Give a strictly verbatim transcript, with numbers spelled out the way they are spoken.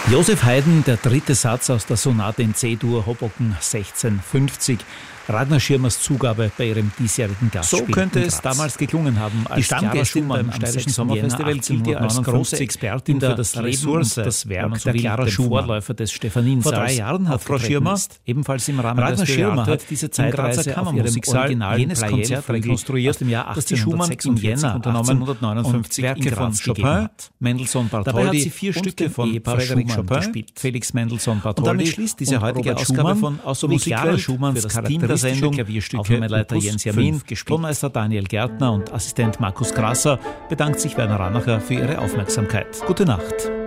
Joseph Haydn, der dritte Satz aus der Sonate in C-Dur, Hoboken sechzehnhundertfünfzig. Ragnar Schirmers Zugabe bei ihrem diesjährigen Gastspiel. So könnte es damals geklungen haben. Als die Stammgästin beim Steirischen Sommerfestival gilt ihr als große Expertin für das Ressource, das Werk der Clara Schumann, Vorläufer des Stefaninsaals. Vor drei Jahren hat Frau Schirmer, ebenfalls im Rahmen Ragnar des Schirmer, hat diese Zeitreise auf ihrem Original jenes Konzert rekonstruiert, aus dem Jahr achtzehnhundertsechsundvierzig unternommen und Werke von Chopin, Mendelssohn Bartholdy. Dabei hat sie vier Stücke von Frédéric Chopin gespielt, Felix Mendelssohn Bartholdy. Und damit schließt diese heutige Ausgabe von sowie Clara Schumanns Team der Sendung, Aufnahmeleiter Jens Jamin, Tonmeister Daniel Gärtner und Assistent Markus Grasser, bedankt sich Werner Ranacher für Ihre Aufmerksamkeit. Gute Nacht.